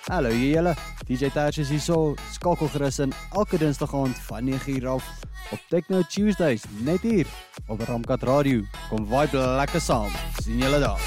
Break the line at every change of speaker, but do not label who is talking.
Hallo julle, DJ Tash is hier so, skakel gerus in elke dinsdag aand van 9:00 af op Techno Tuesdays, net hier op Ramkat Radio. Kom vibe lekker saam, sien julle daar.